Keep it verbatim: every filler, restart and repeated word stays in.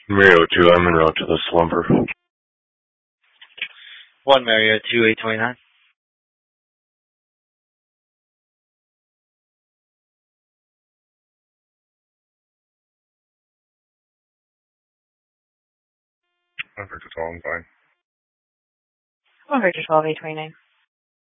Mario two, I'm en route to the slumber. One Mario two, eight twenty-nine. One Victor twelve, I'm fine. One Victor twelve, eight twenty-nine.